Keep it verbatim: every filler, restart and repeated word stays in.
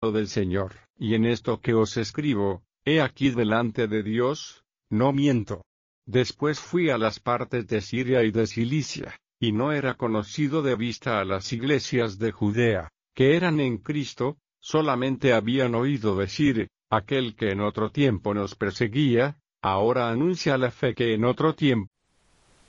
del Señor. Y en esto que os escribo, he aquí delante de Dios, no miento. Después fui a las partes de Siria y de Cilicia, y no era conocido de vista a las iglesias de Judea, que eran en Cristo, solamente habían oído decir, aquel que en otro tiempo nos perseguía, ahora anuncia la fe que en otro tiempo